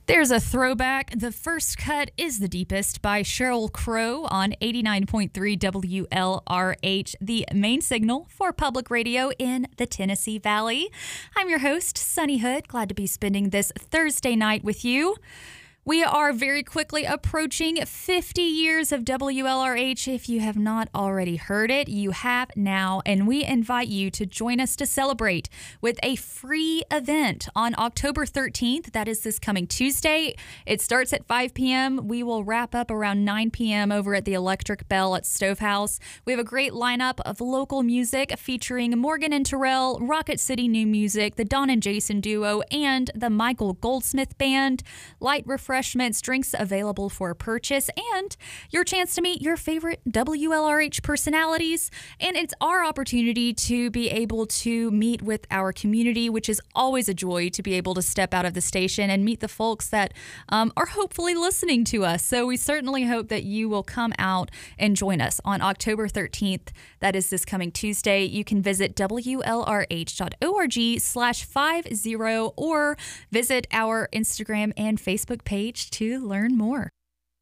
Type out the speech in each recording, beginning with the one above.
There's a throwback. The first cut is the deepest by Sheryl Crow on 89.3 WLRH, the main signal for public radio in the Tennessee Valley. I'm your host, Sunny Hood. Glad to be spending this Thursday night with you. We are very quickly approaching 50 years of WLRH. If you have not already heard it, you have now, and we invite you to join us to celebrate with a free event on October 13th. That is this coming Tuesday. It starts at 5 p.m. We will wrap up around 9 p.m. over at the Electric Bell at Stovehouse. We have a great lineup of local music featuring Morgan and Terrell, Rocket City New Music, the Don and Jason Duo, and the Michael Goldsmith Band. Light refreshments, drinks available for purchase, and your chance to meet your favorite WLRH personalities. And it's our opportunity to be able to meet with our community, which is always a joy to be able to step out of the station and meet the folks that are hopefully listening to us. So we certainly hope that you will come out and join us on October 13th. That is this coming Tuesday. You can visit WLRH.org/50 or visit our Instagram and Facebook page to learn more.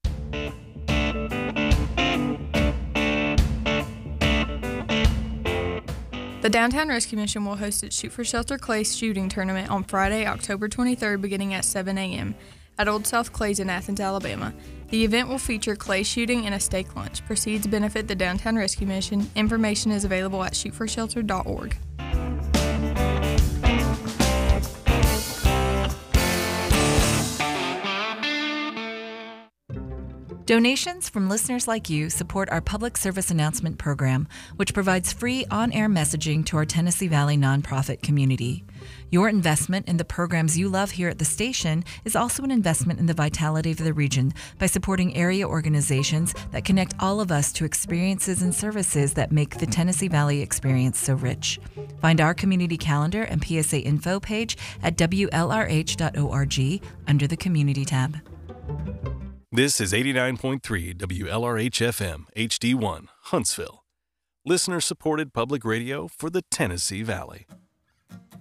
The Downtown Rescue Mission will host its Shoot for Shelter Clay shooting tournament on Friday, October 23rd, beginning at 7 a.m. at Old South Clays in Athens, Alabama. The event will feature clay shooting and a steak lunch. Proceeds benefit the Downtown Rescue Mission. Information is available at shootforshelter.org. Donations from listeners like you support our public service announcement program, which provides free on-air messaging to our Tennessee Valley nonprofit community. Your investment in the programs you love here at the station is also an investment in the vitality of the region by supporting area organizations that connect all of us to experiences and services that make the Tennessee Valley experience so rich. Find our community calendar and PSA info page at WLRH.org under the Community tab. This is 89.3 WLRH-FM HD1, Huntsville. Listener-supported public radio for the Tennessee Valley.